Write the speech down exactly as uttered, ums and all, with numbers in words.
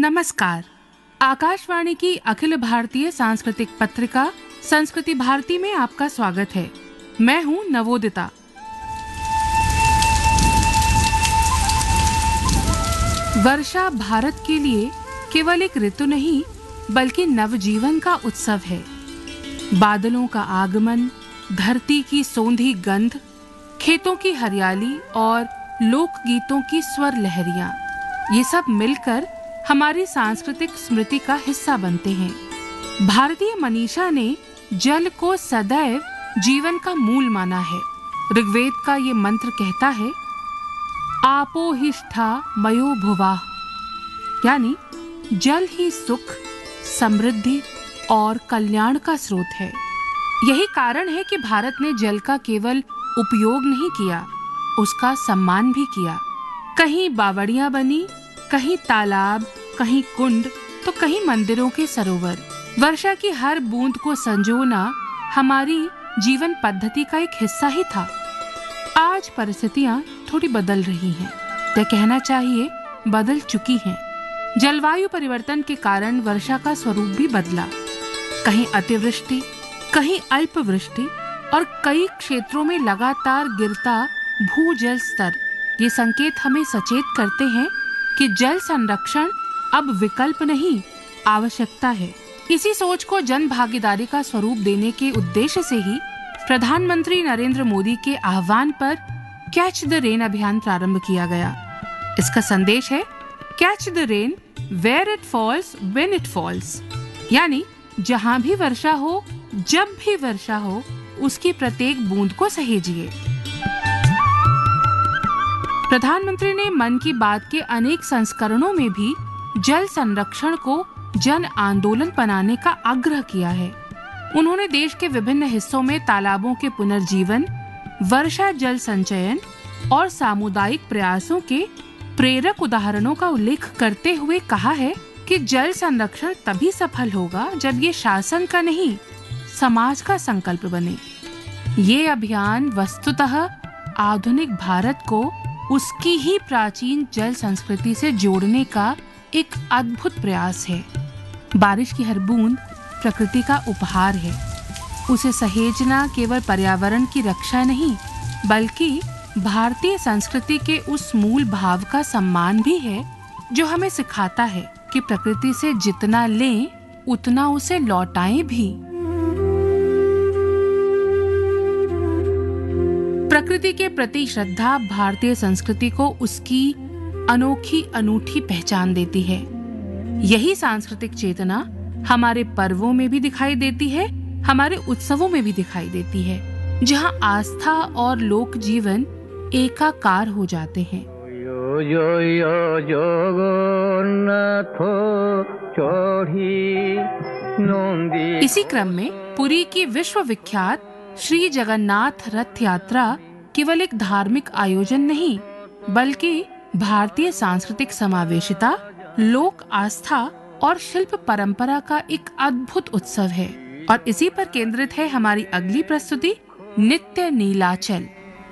नमस्कार। आकाशवाणी की अखिल भारतीय सांस्कृतिक पत्रिका संस्कृति भारती में आपका स्वागत है। मैं हूँ नवोदिता। वर्षा भारत के लिए केवल एक ऋतु नहीं बल्कि नवजीवन का उत्सव है। बादलों का आगमन, धरती की सौंधी गंध, खेतों की हरियाली और लोकगीतों की स्वर लहरियां, ये सब मिलकर हमारी सांस्कृतिक स्मृति का हिस्सा बनते हैं। भारतीय मनीषा ने जल को सदैव जीवन का मूल माना है। ऋग्वेद का ये मंत्र कहता है, आपो हिष्ठा मयो भुवाः, यानी जल ही सुख, समृद्धि और कल्याण का स्रोत है। यही कारण है कि भारत ने जल का केवल उपयोग नहीं किया, उसका सम्मान भी किया। कहीं बावड़ियां बनी, कहीं तालाब, कहीं कुंड, तो कहीं मंदिरों के सरोवर। वर्षा की हर बूंद को संजोना हमारी जीवन पद्धति का एक हिस्सा ही था। आज परिस्थितियां थोड़ी बदल रही हैं, तो कहना चाहिए बदल चुकी हैं। जलवायु परिवर्तन के कारण वर्षा का स्वरूप भी बदला। कहीं अतिवृष्टि, कहीं अल्पवृष्टि और कई क्षेत्रों में लगातार गिरता भूजल स्तर, ये संकेत हमें सचेत करते हैं कि जल संरक्षण अब विकल्प नहीं, आवश्यकता है। इसी सोच को जन भागीदारी का स्वरूप देने के उद्देश्य से ही प्रधानमंत्री नरेंद्र मोदी के आह्वान पर कैच द रेन अभियान प्रारंभ किया गया। इसका संदेश है, catch the rain where it falls when it falls, यानी जहां भी वर्षा हो, जब भी वर्षा हो, उसकी प्रत्येक बूंद को सहेजिए। प्रधानमंत्री ने मन की बात के अनेक संस्करणों में भी जल संरक्षण को जन आंदोलन बनाने का आग्रह किया है। उन्होंने देश के विभिन्न हिस्सों में तालाबों के पुनर्जीवन, वर्षा जल संचयन और सामुदायिक प्रयासों के प्रेरक उदाहरणों का उल्लेख करते हुए कहा है कि जल संरक्षण तभी सफल होगा जब ये शासन का नहीं, समाज का संकल्प बने। ये अभियान वस्तुतः आधुनिक भारत को उसकी ही प्राचीन जल संस्कृति से जोड़ने का एक अद्भुत प्रयास है। बारिश की हर बूंद प्रकृति का उपहार है। उसे सहेजना केवल पर्यावरण की रक्षा नहीं, बल्कि भारतीय संस्कृति के उस मूल भाव का सम्मान भी है जो हमें सिखाता है कि प्रकृति से जितना लें उतना उसे लौटाएं भी। प्रकृति के प्रति श्रद्धा भारतीय संस्कृति को उसकी अनोखी अनूठी पहचान देती है। यही सांस्कृतिक चेतना हमारे पर्वों में भी दिखाई देती है, हमारे उत्सवों में भी दिखाई देती है, जहाँ आस्था और लोक जीवन एकाकार हो जाते हैं। यो यो यो इसी क्रम में पुरी की विश्व विख्यात श्री जगन्नाथ रथ यात्रा केवल एक धार्मिक आयोजन नहीं, बल्कि भारतीय सांस्कृतिक समावेशिता, लोक आस्था और शिल्प परंपरा का एक अद्भुत उत्सव है। और इसी पर केंद्रित है हमारी अगली प्रस्तुति, नित्य नीलाचल।